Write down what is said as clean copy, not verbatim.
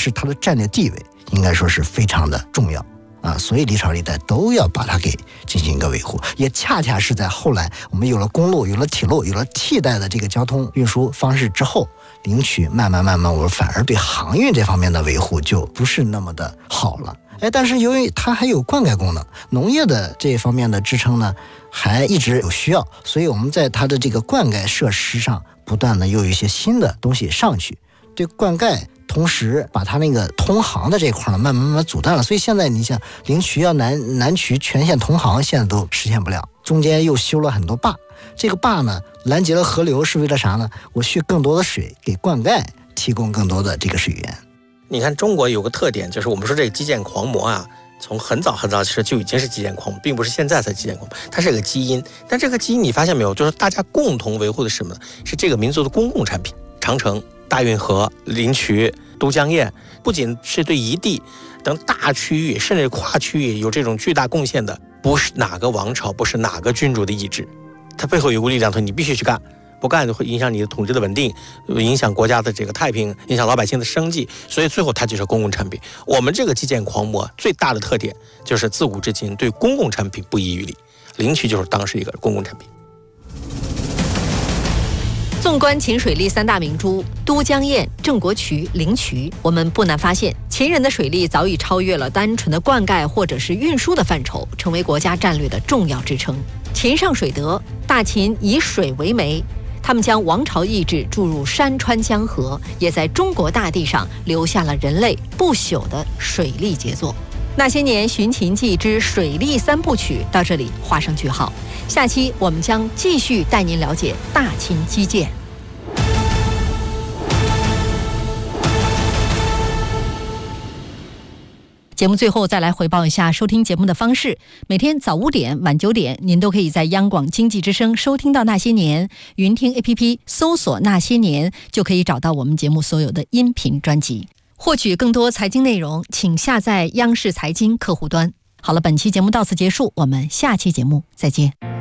是它的战略地位应该说是非常的重要啊，所以历朝历代都要把它给进行一个维护。也恰恰是在后来我们有了公路、有了铁路、有了替代的这个交通运输方式之后，灵渠慢慢我们反而对航运这方面的维护就不是那么的好了。但是由于它还有灌溉功能，农业的这一方面的支撑呢还一直有需要，所以我们在它的这个灌溉设施上不断的又有一些新的东西上去，对灌溉同时把它那个通航的这块呢慢慢阻断了。所以现在你想灵渠要南渠全线通航现在都实现不了，中间又修了很多坝，这个坝呢拦截了河流是为了啥呢？我蓄更多的水给灌溉提供更多的这个水源。 你看中国有个特点，就是我们说这个基建狂魔啊，从很早其实就已经是基建狂魔，并不是现在才基建狂魔，它是个基因。但这个基因你发现没有，就是大家共同维护的是什么呢？是这个民族的公共产品。长城、大运河、灵渠、都江堰，不仅是对一地等大区域甚至跨区域有这种巨大贡献的，不是哪个王朝，不是哪个君主的意志，它背后有股力量说你必须去干，不干就会影响你的统治的稳定，影响国家的这个太平，影响老百姓的生计，所以最后它就是公共产品。我们这个基建狂魔最大的特点就是自古至今对公共产品不遗余力，灵渠就是当时一个公共产品。 纵观秦水利三大明珠都江堰、郑国渠、灵渠，我们不难发现，秦人的水利早已超越了单纯的灌溉或者是运输的范畴，成为国家战略的重要支撑。秦上水德，大秦以水为媒，他们将王朝意志注入山川江河，也在中国大地上留下了人类不朽的水利杰作。那些年寻秦记之水利三部曲到这里画上句号，下期我们将继续带您了解大秦基建。节目最后再来回报一下收听节目的方式，每天早5点、晚9点，您都可以在央广经济之声收听到那些年，云听 APP 搜索那些年，就可以找到我们节目所有的音频专辑。获取更多财经内容，请下载央视财经客户端。好了，本期节目到此结束，我们下期节目再见。